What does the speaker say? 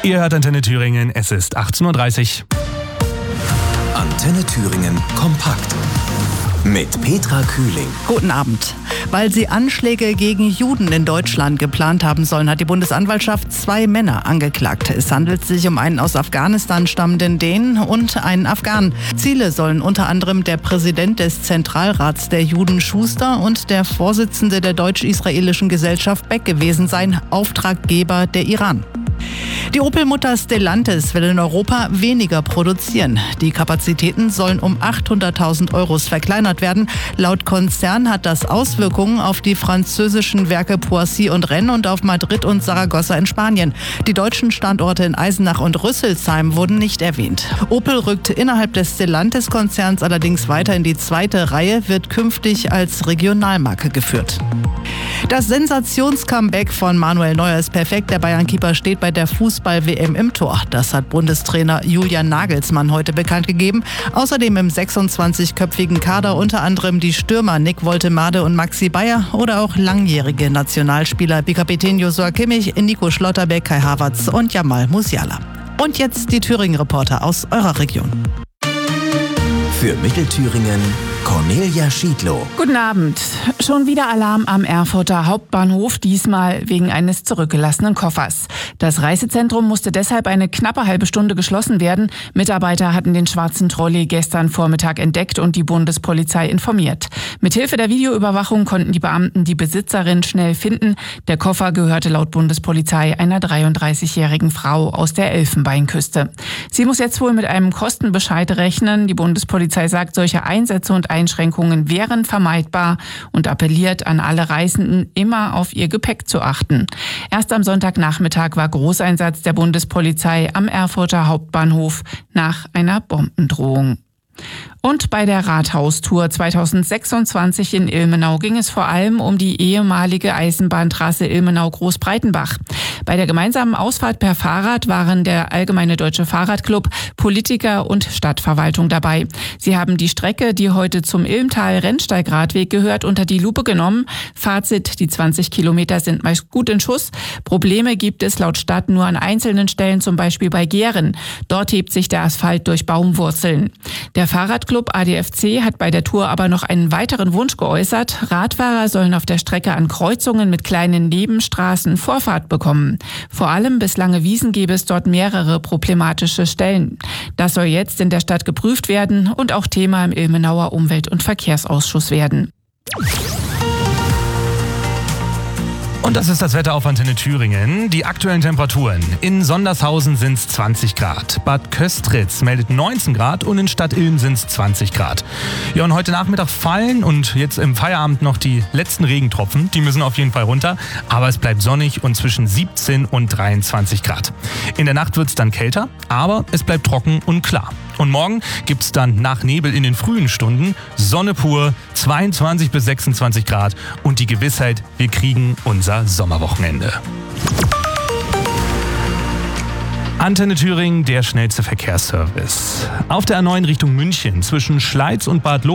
Ihr hört Antenne Thüringen, es ist 18:30 Uhr. Antenne Thüringen kompakt mit Petra Kühling. Guten Abend. Weil sie Anschläge gegen Juden in Deutschland geplant haben sollen, hat die Bundesanwaltschaft 2 Männer angeklagt. Es handelt sich um einen aus Afghanistan stammenden Dänen und einen Afghanen. Ziele sollen unter anderem der Präsident des Zentralrats der Juden Schuster und der Vorsitzende der deutsch-israelischen Gesellschaft Beck gewesen sein, Auftraggeber der Iran. Die Opel-Mutter Stellantis will in Europa weniger produzieren. Die Kapazitäten sollen um 800.000 € verkleinert werden. Laut Konzern hat das Auswirkungen auf die französischen Werke Poissy und Rennes und auf Madrid und Saragossa in Spanien. Die deutschen Standorte in Eisenach und Rüsselsheim wurden nicht erwähnt. Opel rückt innerhalb des Stellantis-Konzerns allerdings weiter in die zweite Reihe, wird künftig als Regionalmarke geführt. Das Sensations-Comeback von Manuel Neuer ist perfekt. Der Bayern-Keeper steht bei der Fußball-WM im Tor. Das hat Bundestrainer Julian Nagelsmann heute bekannt gegeben. Außerdem im 26-köpfigen Kader unter anderem die Stürmer Nick Woltemade und Maxi Bayer oder auch langjährige Nationalspieler wie Kapitän Joshua Kimmich, Nico Schlotterbeck, Kai Havertz und Jamal Musiala. Und jetzt die Thüringen-Reporter aus eurer Region. Für Mittelthüringen Cornelia Schiedlow. Guten Abend. Schon wieder Alarm am Erfurter Hauptbahnhof, diesmal wegen eines zurückgelassenen Koffers. Das Reisezentrum musste deshalb eine knappe halbe Stunde geschlossen werden. Mitarbeiter hatten den schwarzen Trolley gestern Vormittag entdeckt und die Bundespolizei informiert. Mithilfe der Videoüberwachung konnten die Beamten die Besitzerin schnell finden. Der Koffer gehörte laut Bundespolizei einer 33-jährigen Frau aus der Elfenbeinküste. Sie muss jetzt wohl mit einem Kostenbescheid rechnen. Die Bundespolizei sagt, solche Einsätze und Einschränkungen wären vermeidbar und appelliert an alle Reisenden, immer auf ihr Gepäck zu achten. Erst am Sonntagnachmittag war Großeinsatz der Bundespolizei am Erfurter Hauptbahnhof nach einer Bombendrohung. Und bei der Rathaustour 2026 in Ilmenau ging es vor allem um die ehemalige Eisenbahntrasse Ilmenau-Großbreitenbach. Bei der gemeinsamen Ausfahrt per Fahrrad waren der Allgemeine Deutsche Fahrradclub, Politiker und Stadtverwaltung dabei. Sie haben die Strecke, die heute zum Ilmtal-Rennsteigradweg gehört, unter die Lupe genommen. Fazit, die 20 Kilometer sind meist gut in Schuss. Probleme gibt es laut Stadt nur an einzelnen Stellen, zum Beispiel bei Gehren. Dort hebt sich der Asphalt durch Baumwurzeln. Der Fahrradclub ADFC hat bei der Tour aber noch einen weiteren Wunsch geäußert. Radfahrer sollen auf der Strecke an Kreuzungen mit kleinen Nebenstraßen Vorfahrt bekommen. Vor allem bislange Wiesen gäbe es dort mehrere problematische Stellen. Das soll jetzt in der Stadt geprüft werden und auch Thema im Ilmenauer Umwelt- und Verkehrsausschuss werden. Und das ist das Wetter auf Antenne Thüringen. Die aktuellen Temperaturen. In Sondershausen sind es 20 Grad. Bad Köstritz meldet 19 Grad und in Stadt Ilm sind es 20 Grad. Ja, und heute Nachmittag fallen und jetzt im Feierabend noch die letzten Regentropfen. Die müssen auf jeden Fall runter. Aber es bleibt sonnig und zwischen 17 und 23 Grad. In der Nacht wird es dann kälter, aber es bleibt trocken und klar. Und morgen gibt es dann nach Nebel in den frühen Stunden Sonne pur, 22 bis 26 Grad und die Gewissheit, wir kriegen unser Sommerwochenende. Antenne Thüringen, der schnellste Verkehrsservice. Auf der A9 Richtung München zwischen Schleiz und Bad